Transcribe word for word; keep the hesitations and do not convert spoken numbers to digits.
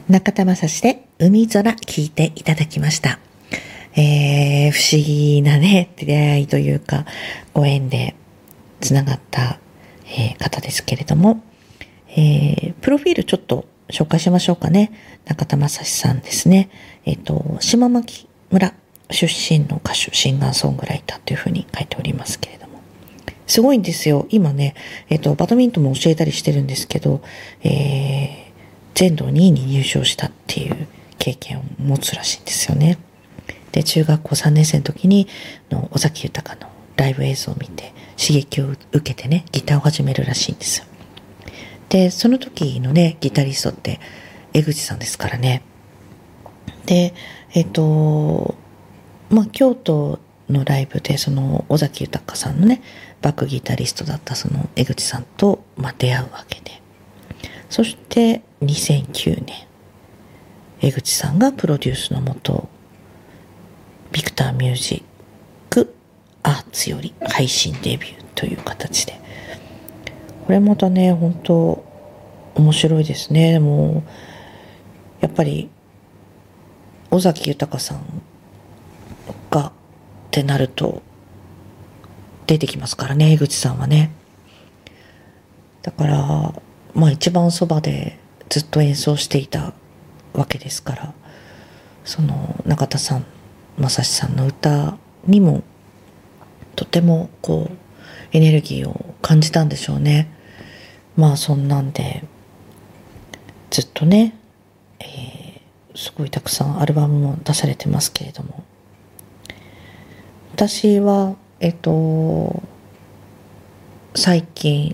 中田正史で海空聞いていただきました。えー、不思議なね、出会いというか、ご縁でつながった、えー、方ですけれども、えー、プロフィールちょっと紹介しましょうかね。中田正史さんですね。えっと、島牧村出身の歌手、シンガーソングライターというふうに書いておりますけれども。すごいんですよ。今ね、えっと、バドミントンも教えたりしてるんですけど、えー、全道にいに入賞したっていう経験を持つらしいんですよね。で、中学校さんねん生の時にの尾崎豊のライブ映像を見て刺激を受けてね、ギターを始めるらしいんですよ。で、その時のね、ギタリストって江口さんですからね。で、えっと、まあ、京都のライブでその尾崎豊さんのね、バックギタリストだったその江口さんと、まあ、出会うわけで。そしてにせんきゅうねん、江口さんがプロデュースのもと、ビクターミュージックアーツより配信デビューという形で、これまたね、本当面白いですね。でもやっぱり尾崎豊さんがってなると出てきますからね、江口さんはね。だからまあ一番そばでずっと演奏していたわけですから、その中田さん、正史さんの歌にもとてもこうエネルギーを感じたんでしょうね。まあそんなんでずっとね、えー、すごいたくさんアルバムも出されてますけれども、私はえっと最近